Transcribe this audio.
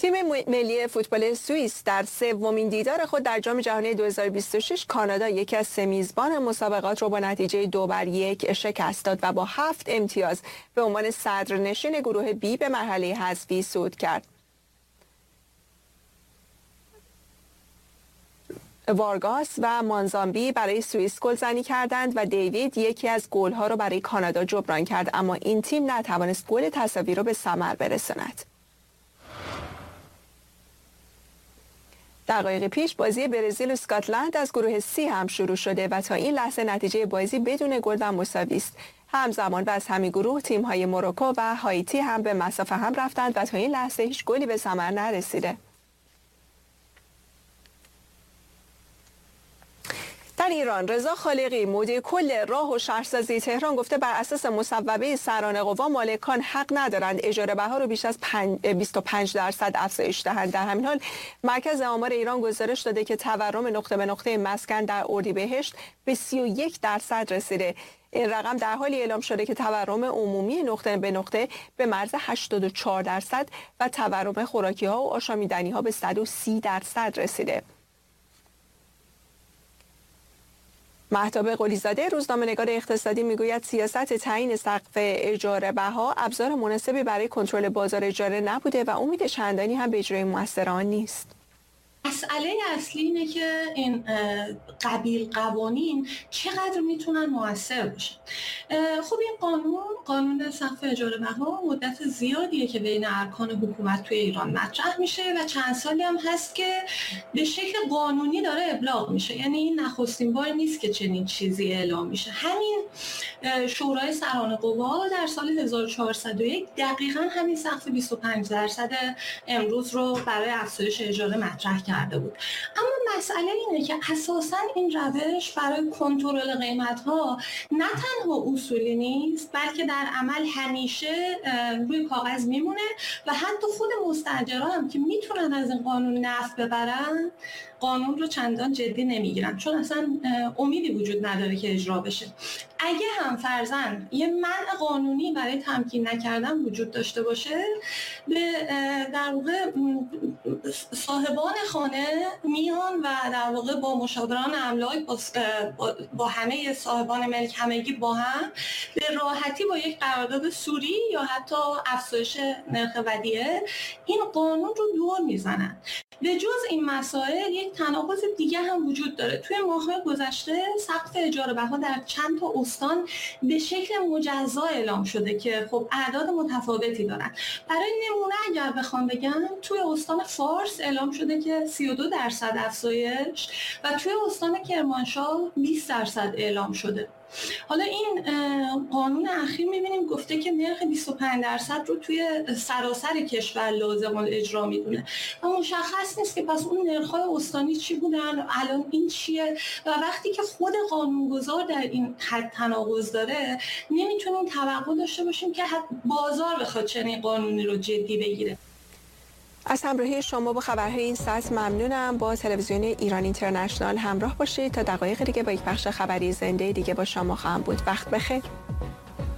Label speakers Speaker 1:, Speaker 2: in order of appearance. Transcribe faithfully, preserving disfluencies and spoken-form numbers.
Speaker 1: تیم ملی فوتبال سوئیس در سومین دیدار خود در جام جهانی دو هزار و بیست و شش کانادا یکی از سه میزبان مسابقات را با نتیجه دو بر یک شکست داد و با هفت امتیاز به عنوان صدرنشین گروه بی به مرحله حذفی صعود کرد. وارگاس و مانزامبی برای سوئیس گلزنی کردند و دیوید یکی از گل‌ها را برای کانادا جبران کرد، اما این تیم نتوانست گل تساوی را به ثمر برساند. دقایق پیش بازی برزیل و اسکاتلند از گروه سی هم شروع شده و تا این لحظه نتیجه بازی بدون گل و مساوی است. همزمان و از همین گروه تیم‌های موروکو و هایتی هم به مسافه هم رفتند و تا این لحظه هیچ گلی به ثمر نرسیده. در ایران رضا خالقی مدیر کل راه و شهرسازی تهران گفته بر اساس مصوبه سران قوا مالکان حق ندارند اجاره بها رو بیش از بیست و پنج درصد افزایش دهند. در همین حال مرکز آمار ایران گزارش داده که تورم نقطه به نقطه مسکن در اردیبهشت به سی و یک درصد رسیده. این رقم در حالی اعلام شده که تورم عمومی نقطه به نقطه به مرز هشتاد و چهار درصد و تورم خوراکی ها و آشامیدنی ها به صد و سی درصد رسیده. مهتاب قلیزاده روزنامه‌نگار اقتصادی میگوید سیاست تعیین سقف اجاره بها ابزار مناسبی برای کنترل بازار اجاره نبوده و امید چندانی هم به اجرای مؤثر آن نیست.
Speaker 2: مسئله اصلی اینه که این قبیل قوانین چقدر میتونن مؤثر باشن. خب این قانون قانون سقف اجاره بها مدت زیادیه که بین ارکان حکومت توی ایران مطرح میشه و چند سالی هم هست که به شکل قانونی داره ابلاغ میشه، یعنی این نخستین بار نیست که چنین چیزی اعلام میشه. همین شورای سران قوا در سال هزار و چهارصد و یک دقیقاً همین سقف بیست و پنج درصد امروز رو برای افزایش اجاره مطرح کرد کرده بود. اما مسئله اینه که اساساً این روش برای کنترل قیمت‌ها نه تنها اصولی نیست بلکه در عمل همیشه روی کاغذ میمونه و حتی خود مستاجران هم که میتونن از این قانون نفع ببرن قانون رو چندان جدی نمیگیرن، چون اصلا امیدی وجود نداره که اجرا بشه. اگه هم فرضاً یه منع قانونی برای تمکین نکردن وجود داشته باشه، به در واقع صاحبان خانه میان و در واقع با مشاوران املاک با, با همه صاحبان ملک همگی با هم به راحتی با یک قرارداد سوری یا حتی افزایش نرخ ودیعه این قانون رو دور میزنن. به جز این مسائل یک تناقض دیگه هم وجود داره. توی ماه‌های گذشته سقف اجاره بها در چند تا استان به شکل مجزا اعلام شده که خب اعداد متفاوتی دارن. برای نمونه اگر بخوام بگم توی استان فارس اعلام شده که سی و دو درصد افزایش و توی استان کرمانشاه بیست درصد اعلام شده. حالا این قانون اخیر می‌بینیم گفته که نرخ بیست و پنج درصد رو توی سراسر کشور لازم الاجرا میدونه و مشخص نیست که پس اون نرخ‌های استانی چی بودن، الان این چیه و وقتی که خود قانونگذار در این حد تناقض داره نمیتونیم توقع داشته باشیم که بازار بخواد چنین قانونی رو جدی بگیره.
Speaker 1: از همراهی شما با خبرهای این ساعت ممنونم. با تلویزیون ایران اینترنشنال همراه باشید تا دقایق دیگه با یک بخش خبری زنده دیگه با شما خواهم بود. وقت بخیر.